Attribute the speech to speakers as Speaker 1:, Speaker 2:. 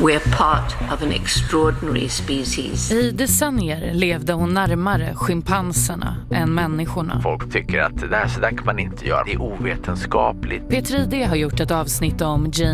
Speaker 1: We're part of an extraordinary species.
Speaker 2: I decennier levde hon närmare schimpanserna än människorna.
Speaker 3: Folk tycker att så där kan man inte göra. Det är ovetenskapligt.
Speaker 2: P3D har gjort ett avsnitt om Jane